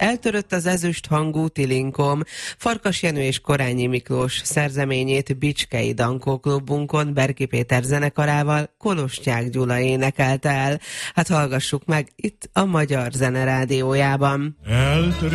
Eltörött az ezüst hangú Tilinkom. Farkas Jenő és Korányi Miklós szerzeményét Bicskei Dankó klubunkon Berki Péter zenekarával Kolostyák Gyula énekelte el. Hát hallgassuk meg itt a Magyar Zene Rádiójában.